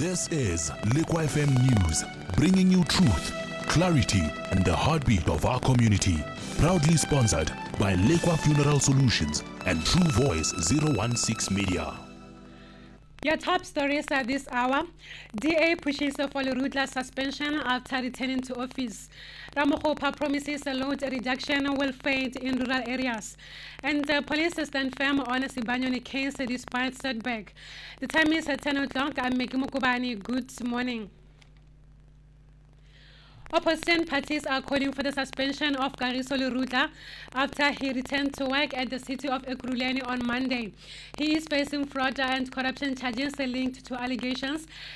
This is Liquid FM News, bringing you truth, clarity, and the heartbeat of our community. Proudly sponsored by Liquid Funeral Solutions and True Voice 016 Media. Your top stories at this hour. DA pushes for Lerutla suspension after returning to office. Ramokgopa promises a load reduction will fade in rural areas. And police stand firm on Sibanyoni case despite setback. The time is at 10 o'clock. I'm Meki Mokobani. Good morning. Opposition parties are calling for the suspension of Kagiso Lerutla after he returned to work at the city of Ekurhuleni on Monday. He is facing fraud and corruption charges linked to allegations